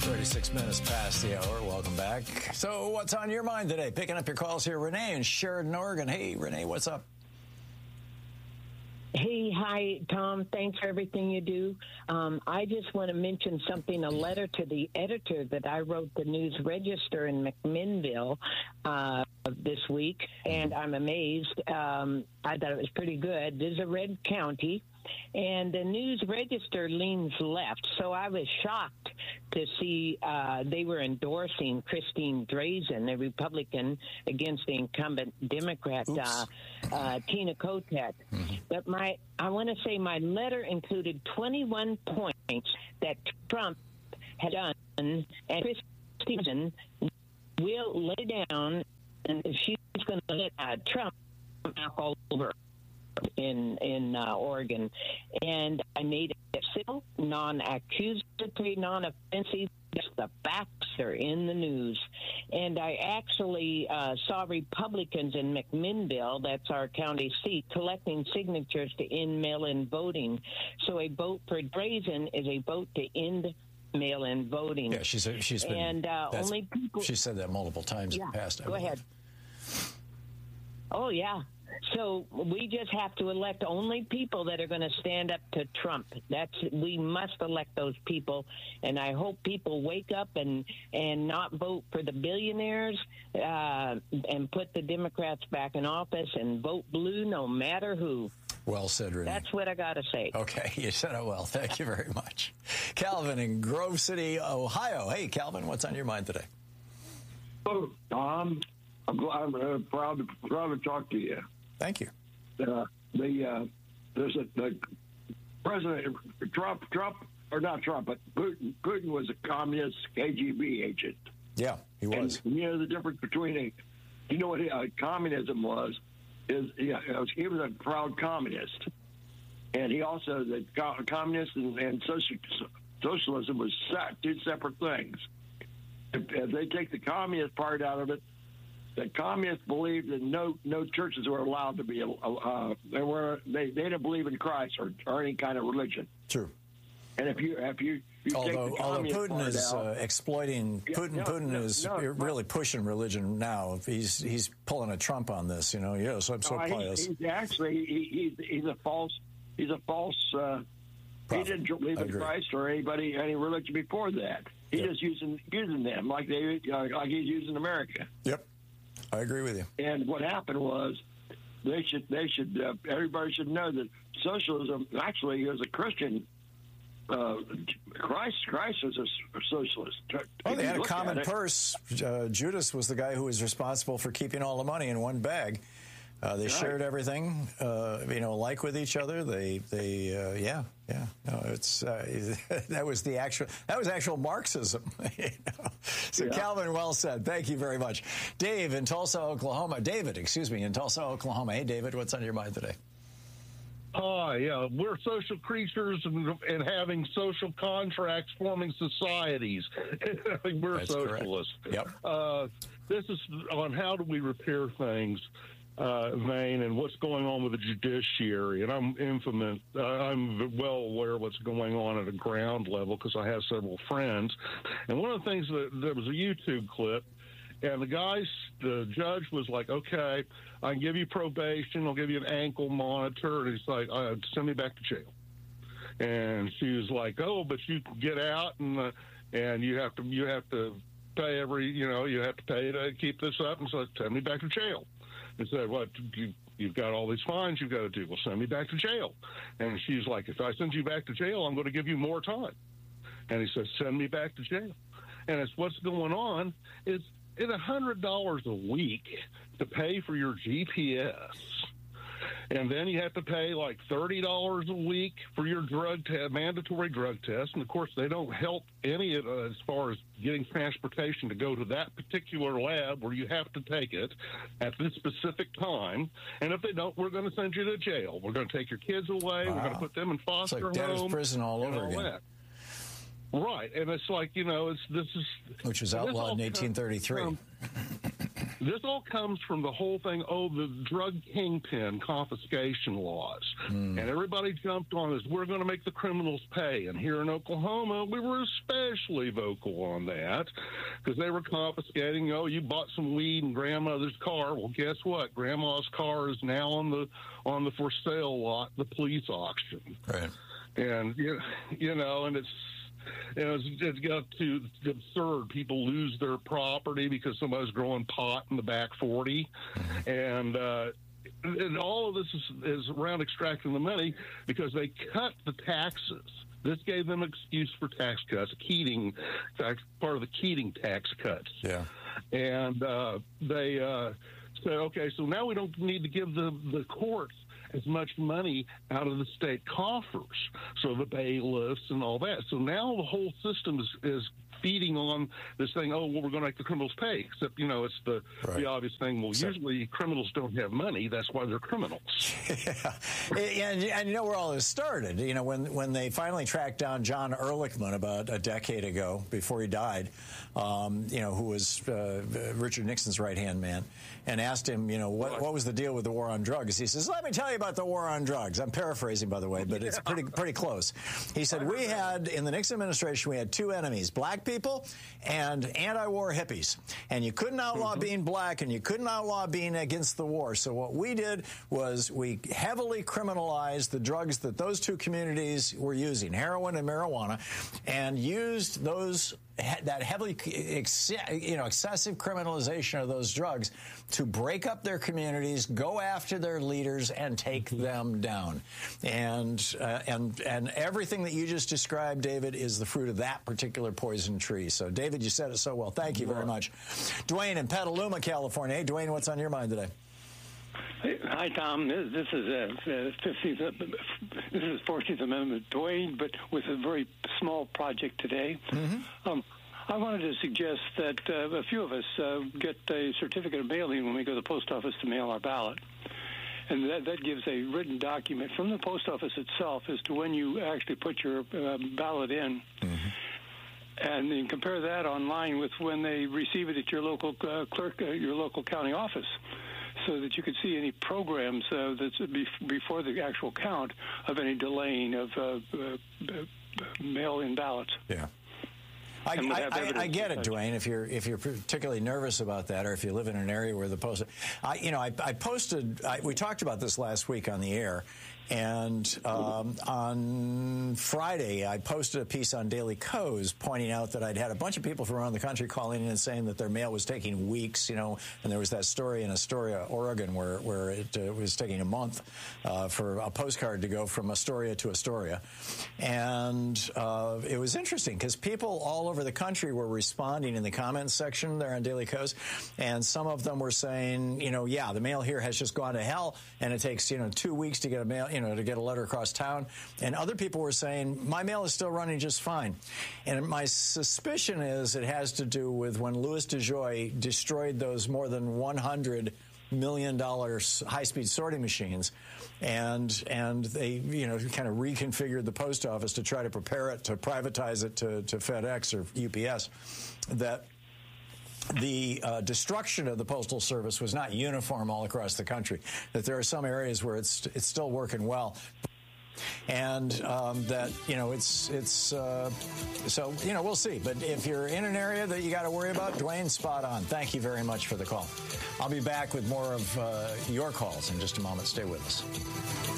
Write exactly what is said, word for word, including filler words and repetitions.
thirty-six minutes past the hour. Welcome back. So what's on your mind today? Picking up your calls here. Renee in Sheridan, Oregon. Hey, Renee, what's up? Hey, hi, Tom. Thanks for everything you do. Um, I just want to mention something, a letter to the editor that I wrote the News Register in McMinnville uh, this week, and I'm amazed. Um, I thought it was pretty good. This is a red county, and the News Register leans left, so I was shocked to see uh, they were endorsing Christine Drazan, a Republican, against the incumbent Democrat uh, uh, Tina Kotek. Mm-hmm. But my, I want to say my letter included twenty-one points that Trump had done, and Christine will lay down, and she's going to let uh, Trump knock all over in in uh, Oregon, and I made it civil, non-accusatory, non-offensive. The facts are in the news, and I actually uh, saw Republicans in McMinnville, that's our county seat, collecting signatures to end mail-in voting. So a vote for Drazan is a vote to end mail-in voting. Yeah, she's she's been and uh, only people. She said that multiple times yeah, in the past. I go believe. ahead. Oh yeah. So we just have to elect only people that are going to stand up to Trump. That's we must elect those people, and I hope people wake up and and not vote for the billionaires uh, and put the Democrats back in office and vote blue no matter who. Well said, Renee. That's what I got to say. Okay, you said it well. Thank you very much. Calvin in Grove City, Ohio. Hey, Calvin, what's on your mind today? Oh, Tom, I'm, I'm uh, proud, to, proud to talk to you. Thank you. Uh, the uh, there's a the President Trump, Trump or not Trump, but Putin. Putin was a communist K G B agent. Yeah, he was. And you know the difference between a, you know what uh, communism was, is yeah, he was a proud communist, and he also the communist and, and social, socialism was set, two separate things. If, if they take the communist part out of it, the communists believed that no no churches were allowed to be. Uh, they were they, they didn't believe in Christ or, or any kind of religion. True. And if you if you, you although take the although Putin is out, uh, exploiting yeah, Putin no, Putin no, is no, really pushing religion now. He's he's pulling a Trump on this. You know. Yes, I'm so no, pious. He, he's actually he, he's he's a false he's a false. Uh, he didn't believe in Christ or anybody any religion before that. He's yep. just using using them like they uh, like he's using America. Yep. I agree with you. And what happened was, they should, they should, uh, everybody should know that socialism actually is a Christian. Uh, Christ, Christ was a socialist. Oh, they had a common purse. Uh, Judas was the guy who was responsible for keeping all the money in one bag. Uh, they right. shared everything, uh, you know, like with each other. They, they, uh, yeah, yeah. No, it's uh, that was the actual that was actual Marxism. You know? So, yeah. Calvin, well said. Thank you very much, Dave in Tulsa, Oklahoma. David, excuse me, in Tulsa, Oklahoma. Hey, David, what's on your mind today? Oh, yeah, we're social creatures and, and having social contracts, forming societies. We're That's socialists. Correct. Yep. Uh, this is on how do we repair things. Uh, vein and what's going on with the judiciary, and I'm infamous. Uh, I'm well aware of what's going on at a ground level because I have several friends. And one of the things that there was a YouTube clip, and the guys, the judge was like, "Okay, I can give you probation. I'll give you an ankle monitor," and he's like, uh, "Send me back to jail." And she was like, "Oh, but you can get out, and uh, and you have to you have to pay every you know you have to pay to keep this up," and so send me back to jail. And said, "What you, you've got all these fines you've got to do. Well, send me back to jail." And she's like, "If I send you back to jail, I'm going to give you more time." And he says, "Send me back to jail." And it's what's going on is it's a hundred dollars a week to pay for your G P S, and then you have to pay like thirty dollars a week for your drug test, mandatory drug test. And of course, they don't help any of uh, as far as getting transportation to go to that particular lab where you have to take it at this specific time. And if they don't, we're going to send you to jail. We're going to take your kids away. Wow. We're going to put them in foster homes. It's like debtor's prison all over all again. That. Right, and it's like you know, it's this is which was outlawed in eighteen thirty-three. Um, this all comes from the whole thing, oh, the drug kingpin confiscation laws. Mm. And everybody jumped on this. We're going to make the criminals pay. And here in Oklahoma, we were especially vocal on that because they were confiscating, oh, you bought some weed in grandmother's car. Well, guess what? Grandma's car is now on the on the for sale lot, the police auction. Right. And, you, you know, and it's, You know, it's, it's got to it's absurd. People lose their property because somebody's growing pot in the back forty, and uh, and all of this is, is around extracting the money because they cut the taxes. This gave them an excuse for tax cuts. Keating, in fact, part of the Keating tax cuts. Yeah, and uh, they uh, said, okay, so now we don't need to give the the courts as much money out of the state coffers, so the bailiffs and all that. So now the whole system is, is feeding on this thing, oh, well, we're going to make the criminals pay, except, you know, it's the, right. the obvious thing, well, so, usually criminals don't have money, that's why they're criminals. Yeah, and, and you know where all this started, you know, when, when they finally tracked down John Ehrlichman about a decade ago, before he died, um, you know, who was uh, Richard Nixon's right-hand man, and asked him, you know, what, what was the deal with the war on drugs? He says, let me tell you about the war on drugs. I'm paraphrasing, by the way, but it's pretty pretty close. He said, we had, in the Nixon administration, we had two enemies, black people and anti-war hippies. And you couldn't outlaw mm-hmm. being black, and you couldn't outlaw being against the war. So what we did was we heavily criminalized the drugs that those two communities were using, heroin and marijuana, and used those that heavily, you know, excessive criminalization of those drugs to break up their communities, go after their leaders, and take them down. And uh, and and everything that you just described, David, is the fruit of that particular poison tree. So, David, you said it so well. Thank you very much. Dwayne in Petaluma, California. Hey, Dwayne, what's on your mind today? Hi, Tom. This, this is a fifteenth. This is fourteenth Amendment, Dwayne, but with a very small project today. Mm-hmm. Um, I wanted to suggest that uh, a few of us uh, get a certificate of mailing when we go to the post office to mail our ballot, and that, that gives a written document from the post office itself as to when you actually put your uh, ballot in. Mm-hmm. And then compare that online with when they receive it at your local uh, clerk, uh, your local county office, so that you could see any programs uh, that's before the actual count of any delaying of uh, uh, mail-in ballots. Yeah. I, I, I, I get it, Dwayne. If you're if you're particularly nervous about that, or if you live in an area where the post, I you know I, I posted. I, we talked about this last week on the air, and um, on Friday I posted a piece on Daily Kos pointing out that I'd had a bunch of people from around the country calling in and saying that their mail was taking weeks. You know, and there was that story in Astoria, Oregon, where where it uh, was taking a month uh, for a postcard to go from Astoria to Astoria, and uh, it was interesting because people all over over the country were responding in the comments section there on Daily Kos, and some of them were saying, you know, yeah, the mail here has just gone to hell, and it takes, you know, two weeks to get a mail, you know, to get a letter across town. And other people were saying, my mail is still running just fine. And my suspicion is it has to do with when Louis DeJoy destroyed those more than one hundred million dollars high-speed sorting machines, and and they, you know, kind of reconfigured the post office to try to prepare it to privatize it to, to FedEx or U P S, that the uh, destruction of the Postal Service was not uniform all across the country, that there are some areas where it's it's still working well. And um, that, you know, it's, it's uh, so, you know, we'll see. But if you're in an area that you got to worry about, Dwayne, spot on. Thank you very much for the call. I'll be back with more of uh, your calls in just a moment. Stay with us.